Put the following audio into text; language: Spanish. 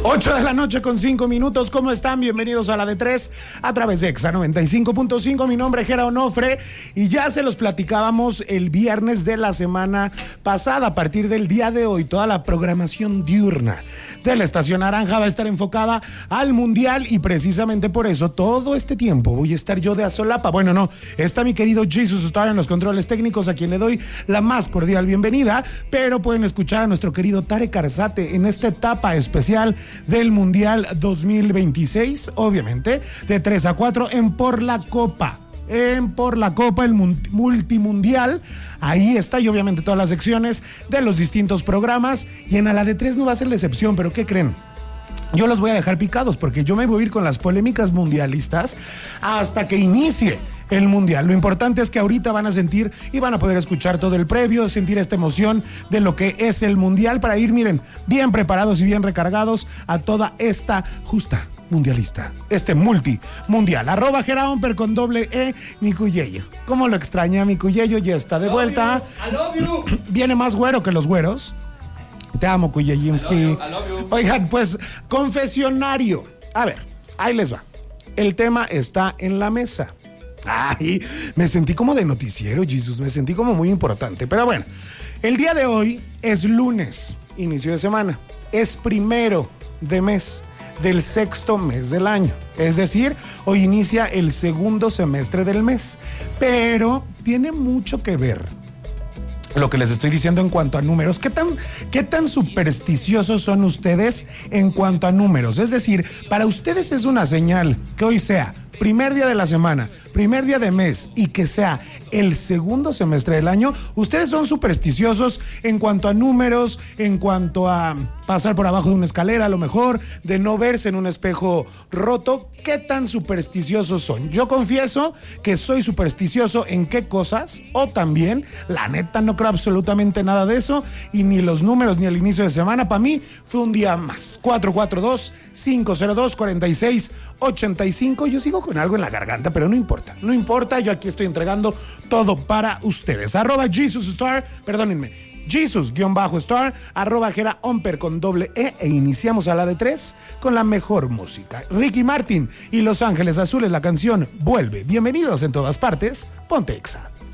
8 de la noche con 5 minutos. ¿Cómo están? Bienvenidos a la de 3 a través de Exa 95.5. Mi nombre es Gera Onofre y ya se los platicábamos el viernes de la semana pasada. A partir del día de hoy, toda la programación diurna de la Estación Naranja va a estar enfocada al Mundial y precisamente por eso todo este tiempo voy a estar yo de asolapa. Bueno, no, está mi querido Jesus Star en los controles técnicos, a quien le doy la más cordial bienvenida, pero pueden escuchar a nuestro querido Tarek Arzate en esta etapa especial del Mundial 2026, obviamente, de 3 a 4 en Por la Copa. El multimundial, ahí está, y obviamente todas las secciones de los distintos programas, y en A la de 3 no va a ser la excepción, pero ¿qué creen? Yo los voy a dejar picados porque yo me voy a ir con las polémicas mundialistas hasta que inicie el Mundial. Lo importante es que ahorita van a sentir y van a poder escuchar todo el previo, sentir esta emoción de lo que es el Mundial para ir, miren, bien preparados y bien recargados a toda esta justa mundialista, este multimundial. @Geraomper con doble E, mi Cuyeyo. ¿Cómo lo extraña mi Cuyeyo? Ya está de vuelta. I love you. Viene más güero que los güeros. Te amo, Kuyeyimski. I love you. Oigan, pues, confesionario. A ver, ahí les va. El tema está en la mesa. Ay, me sentí como de noticiero, Jesús. Me sentí como muy importante. Pero bueno, el día de hoy es lunes, inicio de semana. Es 1 de mes, del 6º mes del año. Es decir, hoy inicia el 2º semestre del mes. Pero tiene mucho que ver lo que les estoy diciendo en cuanto a números. ¿Qué tan supersticiosos son ustedes en cuanto a números? Es decir, para ustedes es una señal que hoy sea primer día de la semana, primer día de mes y que sea el 2º semestre del año. Ustedes son supersticiosos en cuanto a números, en cuanto a pasar por abajo de una escalera, a lo mejor, de no verse en un espejo roto. ¿Qué tan supersticiosos son? Yo confieso que soy supersticioso en qué cosas, o también, la neta, no creo absolutamente nada de eso, y ni los números ni el inicio de semana. Para mí fue un día más. 442-502-4685. Yo sigo con algo en la garganta, pero no importa, yo aquí estoy entregando todo para ustedes. @JesusStar, perdónenme, Jesus-Star, @Geraomper con doble E, e iniciamos a la de 3 con la mejor música. Ricky Martin y Los Ángeles Azules, la canción Vuelve. Bienvenidos en todas partes, ponte Exa.